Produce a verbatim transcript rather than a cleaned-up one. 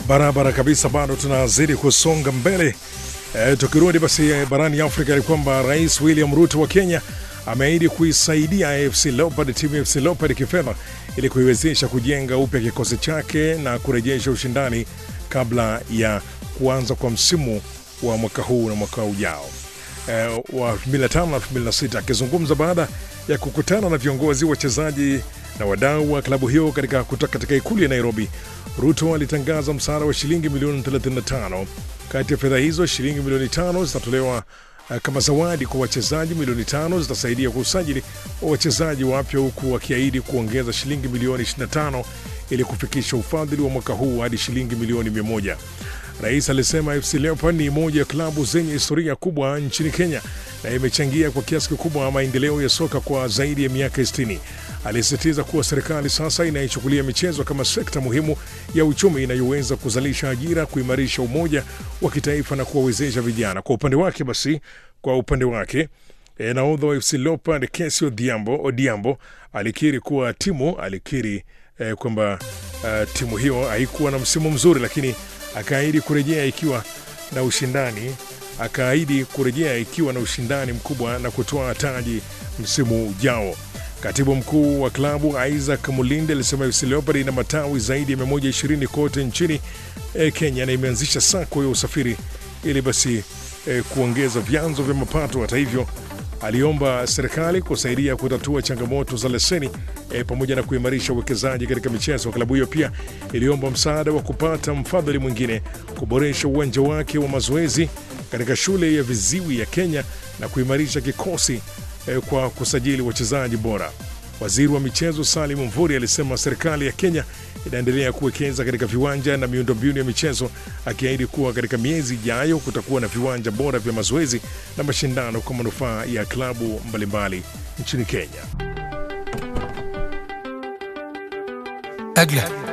Barabara kabisa, bado tunazidi kusonga mbele. E, tukirudi basi barani Afrika ni kwamba Rais William Ruto wa Kenya ameahidi kuisaidia A F C Leopards, timu ya A F C Leopards kifedha ili kuiwezesha kujenga upya kikosi chake na kurejesha ushindani kabla ya kuanza kwa msimu wa mwaka huu na mwaka ujao e, wa elfu mbili na tano na elfu mbili na sita. Akizungumza baada ya kukutana na viongozi, wachezaji na wadau wa klabu hiyo katika kutoka katika ikulu ya Nairobi, Ruto alitangaza msaada wa shilingi milioni thelathini na tano. Kati ya fedha hizo, shilingi milioni tano zitatolewa uh, kama zawadi kwa wachezaji, milioni tano zitasaidia kwa usajili wa wachezaji wapya, huku wakiahidi kuongeza shilingi milioni ishirini na tano ili kufikisha ufadhili wa mwaka huu hadi shilingi milioni mia moja. Rais alisema F C Leopards ni moja ya klabu zenye historia kubwa nchini Kenya na imechangia kwa kiasi kikubwa maendeleo ya soka kwa zaidi ya miaka sitini. Alisisitiza kuwa serikali sasa inaichukulia michezo kama sekta muhimu ya uchumi inayoweza kuzalisha ajira, kuimarisha umoja wa kitaifa na kuwawezesha vijana. Kwa upande wake basi, kwa upande wake e, nahodha wa F C Leopards Kessie Odhiambo, Odhiambo alikiri kuwa timu alikiri e, kwamba uh, timu hiyo haikuwa na msimu mzuri, lakini akaahidi kurejea ikiwa na ushindani akaahidi kurejea ikiwa na ushindani mkubwa na kutoa taji msimu ujao. Katibu mkuu wa klabu Isaac Mulinde alisema F C Leopards ina matawi zaidi ya mia moja ishirini kote nchini e, Kenya na imeanzisha sako ya usafiri ili basi e, kuongeza vyanzo vya mapato. Hata hivyo, aliomba serikali kusaidia kutatua changamoto za leseni e, pamoja na kuimarisha uwekezaji katika michezo. Klabu hiyo pia iliomba msaada wa kupata mfadhili mwingine, kuboresha uwanja wake wa mazoezi katika shule ya viziwi ya Kenya na kuimarisha kikosi e, kwa kusajili wachezaji bora. Waziri wa michezo Salim Mvurya alisema serikali ya Kenya inaendelea kuwekeza katika viwanja na miundombinu ya michezo, akiahidi kuwa katika miezi ijayo kutakuwa na viwanja bora vya mazoezi na mashindano kwa manufaa ya klabu mbalimbali nchini Kenya. أجل